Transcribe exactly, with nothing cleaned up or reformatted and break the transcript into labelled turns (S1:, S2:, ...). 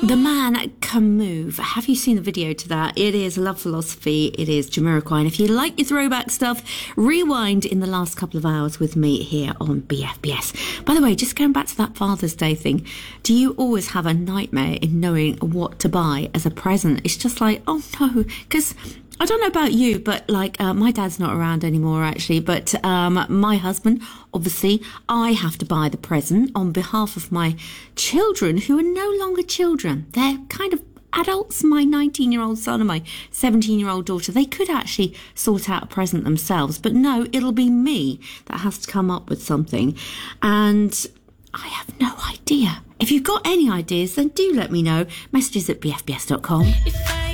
S1: The man can move. Have you seen the video to that? It is Love Philosophy. It is Jamiroquai. And if you like your throwback stuff, rewind in the last couple of hours with me here on B F B S. By the way, just going back to that Father's Day thing, do you always have a nightmare in knowing what to buy as a present? It's just like, oh no, because I don't know about you, but like uh, my dad's not around anymore actually, but um, my husband, obviously, I have to buy the present on behalf of my children who are no longer children. They're kind of adults. My nineteen-year-old son and my seventeen-year-old daughter, they could actually sort out a present themselves, but no, it'll be me that has to come up with something. And I have no idea. If you've got any ideas, then do let me know. Messages at b f b s dot com.